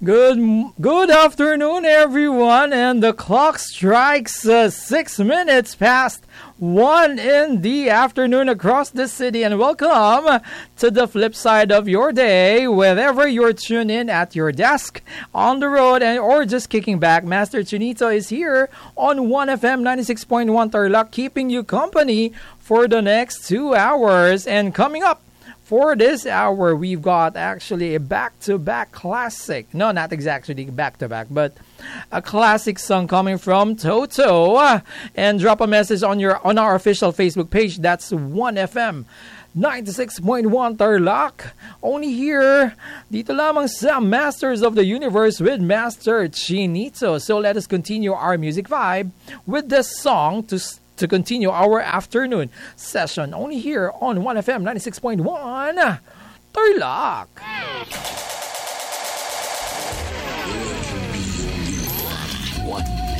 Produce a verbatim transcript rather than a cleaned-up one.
Good good afternoon, everyone, and the clock strikes uh, six minutes past one in the afternoon across the city, and welcome to the flip side of your day, wherever you're tuned in at your desk, on the road, and or just kicking back. Master Chinito is here on one F M ninety-six point one Tarlac, keeping you company for the next two hours, and coming up. For this hour, we've got actually a back-to-back classic. No, not exactly back-to-back, but a classic song coming from Toto. And drop a message on your on our official Facebook page. That's one F M ninety-six point one Tarlac. Only here, dito lamang sa Masters of the Universe with Master Chinito. So let us continue our music vibe with this song to to continue our afternoon session, only here on one F M ninety-six point one Tarlac. One.